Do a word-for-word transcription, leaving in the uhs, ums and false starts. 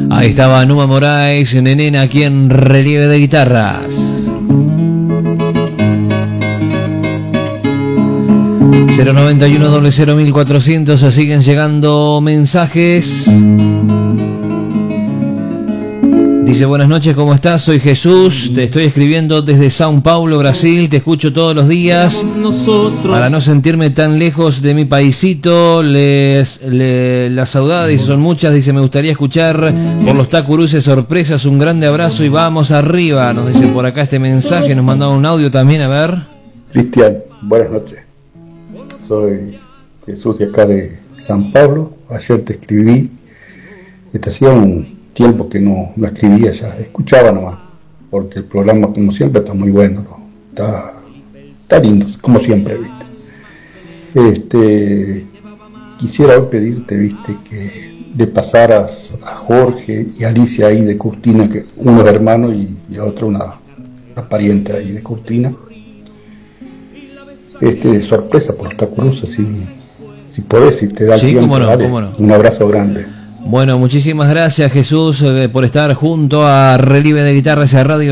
Ahí estaba Numa Moraes, Nenena, aquí en Relieve de Guitarras. cero noventa y uno cero cero mil cuatrocientos, siguen llegando mensajes. Dice, buenas noches, ¿cómo estás? Soy Jesús, te estoy escribiendo desde São Paulo, Brasil, te escucho todos los días. Para no sentirme tan lejos de mi paisito, les, les las saudades son muchas, dice, me gustaría escuchar por los Tacuruces sorpresas, un grande abrazo y vamos arriba. Nos dice por acá este mensaje, nos mandaron un audio también, a ver. Cristian, buenas noches. Soy Jesús de acá de San Pablo. Ayer te escribí. Te hacía un tiempo que no, no escribía ya. Escuchaba nomás. Porque el programa, como siempre, está muy bueno, ¿no? Está, está lindo, como siempre, ¿viste? Este, quisiera hoy pedirte, ¿viste? Que le pasaras a Jorge y Alicia ahí de Cortina, que uno es hermano y, y otro una, una pariente ahí de Cortina. Este, sorpresa por los Tacuruces, si, si podés, si te da sí, tiempo, cómo no, dale, cómo no. Un abrazo grande. Bueno, muchísimas gracias, Jesús, eh, por estar junto a Relieve de Guitarras y a Radio